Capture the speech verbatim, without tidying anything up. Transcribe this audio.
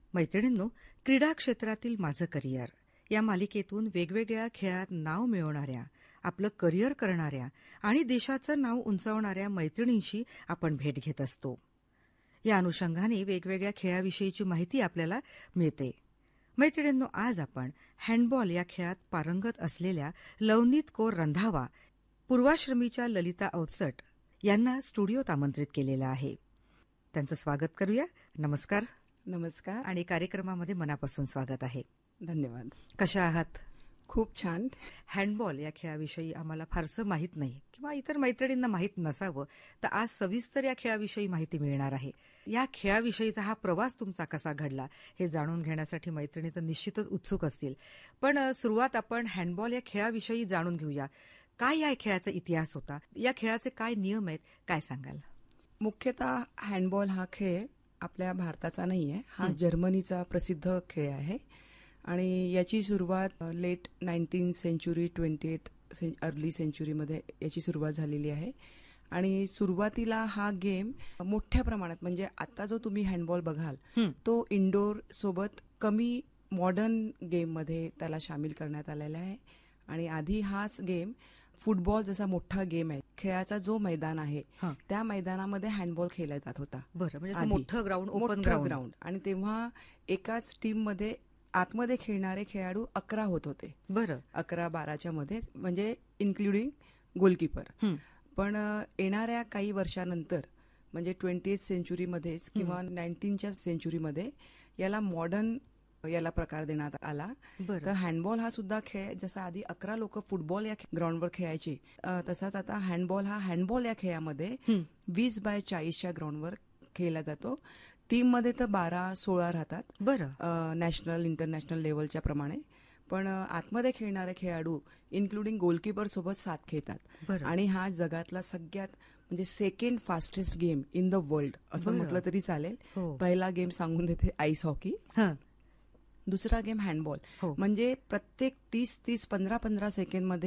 मैत्रिणींनो, क्रीडा क्षेत्रातील माझं करिअर या मालिकेतून वेगवेगळ्या खेळात नाव मिळवणाऱ्या, आपलं करिअर करणाऱ्या आणि देशाचं नाव उंचावणाऱ्या मैत्रिणींशी आपण भेट घेत असतो. या अनुषंगाने वेगवेगळ्या खेळाविषयीची माहिती आपल्याला मिळते. मैत्रिणींनो, आज आपण हँडबॉल या खेळात पारंगत असलेल्या लवनीत कौर रंधावा, पूर्वाश्रमीच्या ललिता अवचट यांना स्टुडिओत आमंत्रित केलेलं आहे. त्यांचं स्वागत करूया. नमस्कार. नमस्कार आणि कार्यक्रमामध्ये मनापासून स्वागत आहे. धन्यवाद. कशा आहात? खूप छान. हँडबॉल या खेळाविषयी आम्हाला फारसं माहीत नाही किंवा इतर मैत्रिणींना माहीत नसावं, तर आज सविस्तर या खेळाविषयी माहिती मिळणार आहे. या खेळाविषयीचा हा प्रवास तुमचा कसा घडला हे जाणून घेण्यासाठी मैत्रिणी तर निश्चितच उत्सुक असतील. पण सुरुवात आपण हँडबॉल या खेळाविषयी जाणून घेऊया. काय या खेळाचा इतिहास होता, या खेळाचे काय नियम आहेत, काय सांगाल? मुख्यतः हँडबॉल हा खेळ आपल्या भारताचा नाही आहे, हा जर्मनीचा प्रसिद्ध खेळ आहे आणि याची सुरुवात late nineteen century twenty eighth early सेंचुरीमध्ये याची सुरुवात झालेली आहे. आणि सुरुवातीला हा गेम मोठ्या प्रमाणात, म्हणजे आता जो तुम्ही हँडबॉल बघाल तो इंडोर सोबत कमी मॉडर्न गेममध्ये त्याला सामील करण्यात आलेला आहे. आणि आधी हाच गेम फुटबॉल जसा मोठा गेम आहे, खेळाचा जो मैदान आहे त्या मैदानामध्ये हँडबॉल खेळला जात होता. बरं, म्हणजे मोठं ग्राउंड, ओपन ग्राउंड. आणि तेव्हा एकाच टीम मध्ये आतमध्ये खेळणारे खेळाडू अकरा होत होते. बरं, अकरा बाराच्या मध्ये, म्हणजे इन्क्लुडिंग गोलकीपर. पण येणाऱ्या काही वर्षानंतर, म्हणजे ट्वेंटी एथ सेंचुरीमध्येच किंवा नाईन्टीनच्या सेंचुरीमध्ये याला मॉडर्न याला प्रकार देण्यात आला. तर हँडबॉल हा सुद्धा खेळ, जसा आधी अकरा लोक फुटबॉल या ग्राउंडवर खेळायचे, तसाच आता हँडबॉल हा हँडबॉल या खेळामध्ये वीस बाय चाळीसच्या ग्राउंडवर खेळला जातो. टीम मध्ये तर बारा सोळा राहतात. बरं, नॅशनल इंटरनॅशनल लेवलच्या प्रमाणे. पण आतमध्ये खेळणारे खेळाडू इन्क्लुडिंग गोलकीपर सोबत सात खेळतात. आणि हा जगातला सगळ्यात म्हणजे second fastest game in the world असं म्हटलं तरी चालेल. पहिला गेम सांगून देते आईस हॉकी, दुसरा गेम हँडबॉल. म्हणजे प्रत्येक तीस तीस पंधरा पंधरा सेकंड मध्ये